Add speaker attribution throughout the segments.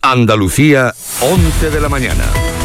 Speaker 1: Andalucía, 11 de la mañana.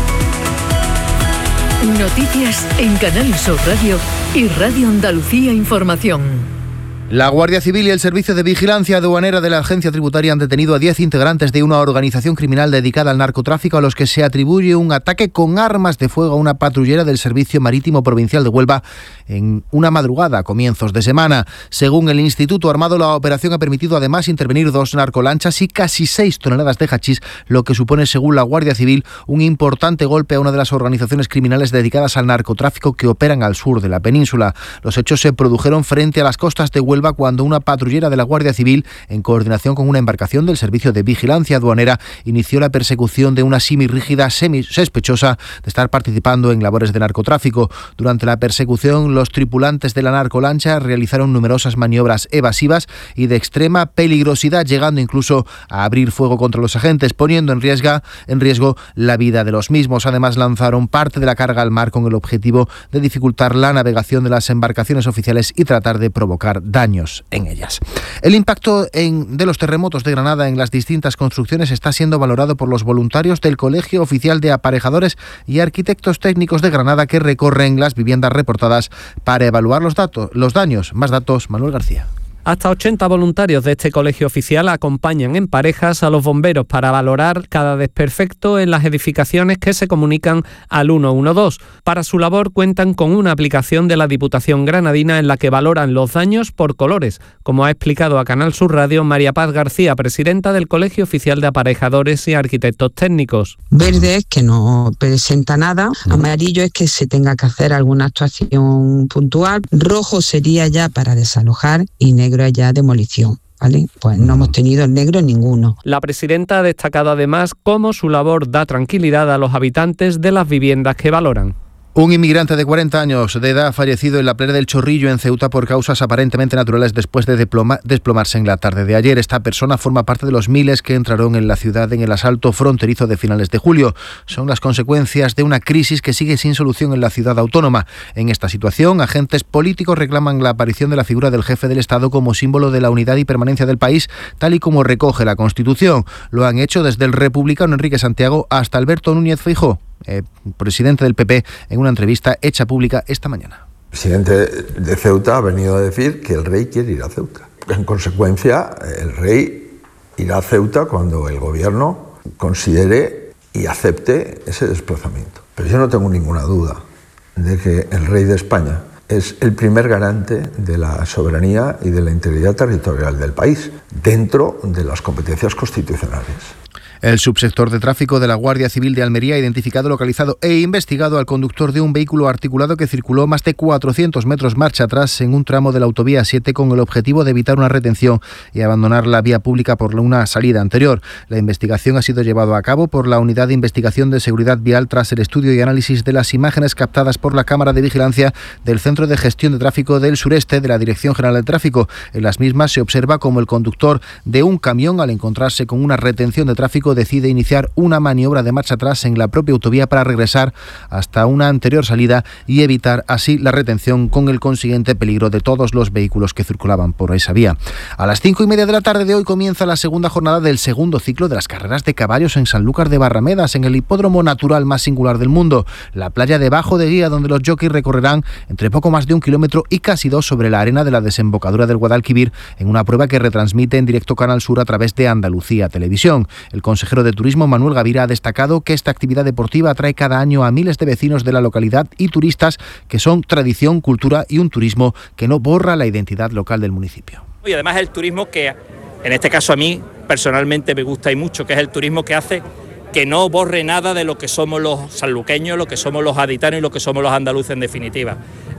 Speaker 2: Noticias en Canal Sur Radio y Radio Andalucía Información.
Speaker 3: La Guardia Civil y el Servicio de Vigilancia Aduanera de la Agencia Tributaria han detenido a 10 integrantes de una organización criminal dedicada al narcotráfico a los que se atribuye un ataque con armas de fuego a una patrullera del Servicio Marítimo Provincial de Huelva en una madrugada a comienzos de semana. Según el Instituto Armado, la operación ha permitido además intervenir 2 narcolanchas y casi 6 toneladas de hachís, lo que supone, según la Guardia Civil, un importante golpe a una de las organizaciones criminales dedicadas al narcotráfico que operan al sur de la península. Los hechos se produjeron frente a las costas de Huelva cuando una patrullera de la Guardia Civil, en coordinación con una embarcación del Servicio de Vigilancia Aduanera, inició la persecución de una semirrígida sospechosa de estar participando en labores de narcotráfico. Durante la persecución, los tripulantes de la narcolancha realizaron numerosas maniobras evasivas y de extrema peligrosidad, llegando incluso a abrir fuego contra los agentes, poniendo en riesgo la vida de los mismos. Además, lanzaron parte de la carga al mar con el objetivo de dificultar la navegación de las embarcaciones oficiales y tratar de provocar daños en ellas. El impacto de los terremotos de Granada en las distintas construcciones está siendo valorado por los voluntarios del Colegio Oficial de Aparejadores y Arquitectos Técnicos de Granada, que recorren las viviendas reportadas para evaluar los daños. Más datos, Manuel García.
Speaker 4: Hasta 80 voluntarios de este colegio oficial acompañan en parejas a los bomberos para valorar cada desperfecto en las edificaciones que se comunican al 112. Para su labor cuentan con una aplicación de la Diputación Granadina en la que valoran los daños por colores, como ha explicado a Canal Sur Radio María Paz García, presidenta del Colegio Oficial de Aparejadores y Arquitectos Técnicos.
Speaker 5: Verde es que no presenta nada, amarillo es que se tenga que hacer alguna actuación puntual, rojo sería ya para desalojar y negro ya demolición. ¿Vale? Pues no hemos tenido negro ninguno.
Speaker 4: La presidenta ha destacado además cómo su labor da tranquilidad a los habitantes de las viviendas que valoran.
Speaker 3: Un inmigrante de 40 años de edad ha fallecido en la playa del Chorrillo, en Ceuta, por causas aparentemente naturales después de desplomarse en la tarde de ayer. Esta persona forma parte de los miles que entraron en la ciudad en el asalto fronterizo de finales de julio. Son las consecuencias de una crisis que sigue sin solución en la ciudad autónoma. En esta situación, agentes políticos reclaman la aparición de la figura del jefe del Estado como símbolo de la unidad y permanencia del país, tal y como recoge la Constitución. Lo han hecho desde el republicano Enrique Santiago hasta Alberto Núñez Feijóo, presidente del PP, en una entrevista hecha pública esta mañana.
Speaker 6: El presidente de Ceuta ha venido a decir que el rey quiere ir a Ceuta. En consecuencia, el rey irá a Ceuta cuando el gobierno considere y acepte ese desplazamiento. Pero yo no tengo ninguna duda de que el rey de España es el primer garante de la soberanía y de la integridad territorial del país, dentro de las competencias constitucionales.
Speaker 3: El subsector de tráfico de la Guardia Civil de Almería ha identificado, localizado e investigado al conductor de un vehículo articulado que circuló más de 400 metros marcha atrás en un tramo de la autovía 7 con el objetivo de evitar una retención y abandonar la vía pública por una salida anterior. La investigación ha sido llevada a cabo por la Unidad de Investigación de Seguridad Vial tras el estudio y análisis de las imágenes captadas por la Cámara de Vigilancia del Centro de Gestión de Tráfico del Sureste de la Dirección General de Tráfico. En las mismas se observa cómo el conductor de un camión, al encontrarse con una retención de tráfico, decide iniciar una maniobra de marcha atrás en la propia autovía para regresar hasta una anterior salida y evitar así la retención, con el consiguiente peligro de todos los vehículos que circulaban por esa vía. A las 5:30 de la tarde de hoy comienza la segunda jornada del segundo ciclo de las carreras de caballos en Sanlúcar de Barramedas, en el hipódromo natural más singular del mundo, la playa de Bajo de Guía, donde los jockeys recorrerán entre poco más de 1 kilómetro y casi 2 sobre la arena de la desembocadura del Guadalquivir, en una prueba que retransmite en directo Canal Sur a través de Andalucía Televisión. El consejero de Turismo, Manuel Gavira, ha destacado que esta actividad deportiva atrae cada año a miles de vecinos de la localidad y turistas que son tradición, cultura y un turismo que no borra la identidad local del municipio.
Speaker 7: Y además el turismo que, en este caso a mí personalmente me gusta y mucho, que es el turismo que hace que no borre nada de lo que somos los sanluqueños, lo que somos los gaditanos y lo que somos los andaluces en definitiva.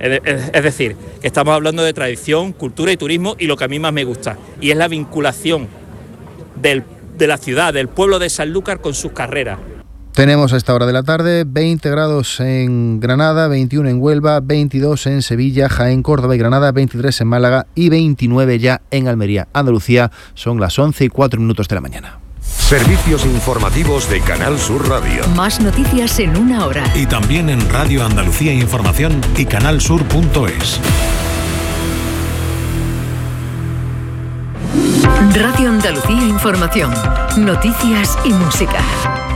Speaker 7: Es decir, que estamos hablando de tradición, cultura y turismo, y lo que a mí más me gusta, y es la vinculación de la ciudad, del pueblo de Sanlúcar con sus carreras.
Speaker 3: Tenemos a esta hora de la tarde 20 grados en Granada, 21 en Huelva, 22 en Sevilla, Jaén, Córdoba y Granada, 23 en Málaga y 29 ya en Almería. Andalucía, son las 11:04 de la mañana.
Speaker 1: Servicios informativos de Canal Sur Radio.
Speaker 2: Más noticias en una hora.
Speaker 8: Y también en Radio Andalucía Información y canalsur.es.
Speaker 2: Radio Andalucía Información. Noticias y música.